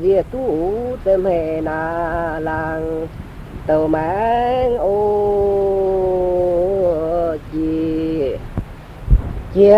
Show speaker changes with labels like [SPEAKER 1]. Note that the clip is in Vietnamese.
[SPEAKER 1] diệt tu, เสียตู้ เติม hệ นา ลัง เต่าแมงโอ